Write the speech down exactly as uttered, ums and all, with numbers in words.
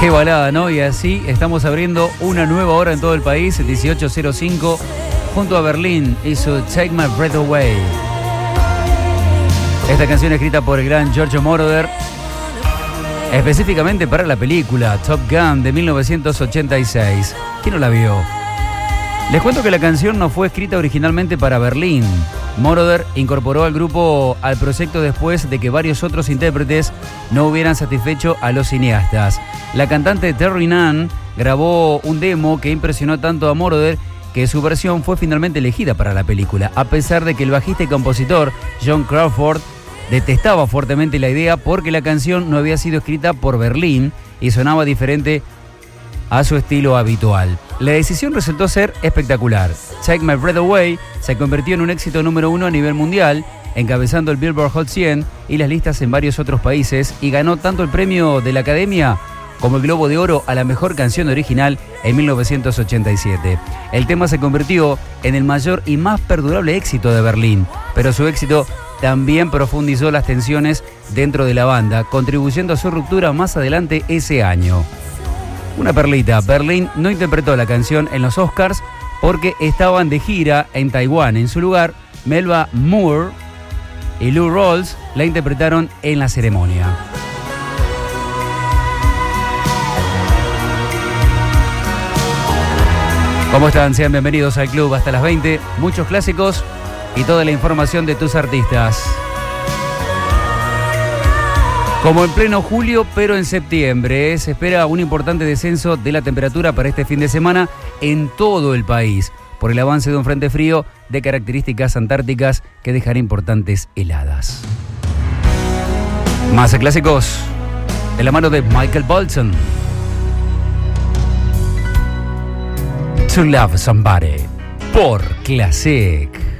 Qué balada, ¿no? Y así estamos abriendo una nueva hora en todo el país, dieciocho cero cinco, junto a Berlín y su Take My Breath Away. Esta canción escrita por el gran Giorgio Moroder, específicamente para la película Top Gun de mil novecientos ochenta y seis. ¿Quién no la vio? Les cuento que la canción no fue escrita originalmente para Berlín. Moroder incorporó al grupo al proyecto después de que varios otros intérpretes no hubieran satisfecho a los cineastas. La cantante Terry Nunn grabó un demo que impresionó tanto a Moroder que su versión fue finalmente elegida para la película, a pesar de que el bajista y compositor John Crawford detestaba fuertemente la idea porque la canción no había sido escrita por Berlín y sonaba diferente a su estilo habitual. La decisión resultó ser espectacular. Take My Breath Away se convirtió en un éxito número uno a nivel mundial, encabezando el Billboard Hot cien y las listas en varios otros países, y ganó tanto el premio de la Academia como el Globo de Oro a la mejor canción original en mil novecientos ochenta y siete. El tema se convirtió en el mayor y más perdurable éxito de Berlín, pero su éxito también profundizó las tensiones dentro de la banda, contribuyendo a su ruptura más adelante ese año. Una perlita, Berlín no interpretó la canción en los Oscars porque estaban de gira en Taiwán. En su lugar, Melba Moore y Lou Rawls la interpretaron en la ceremonia. ¿Cómo están? Sean bienvenidos al club hasta las veinte. Muchos clásicos y toda la información de tus artistas. Como en pleno julio, pero en septiembre, se espera un importante descenso de la temperatura para este fin de semana en todo el país, por el avance de un frente frío de características antárticas que dejará importantes heladas. Más clásicos, de la mano de Michael Bolton. To Love Somebody, por Classic.